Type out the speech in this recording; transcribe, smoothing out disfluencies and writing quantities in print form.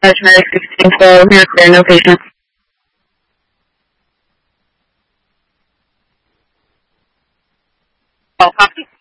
Medic 16, so we are clear, no patients. All copy.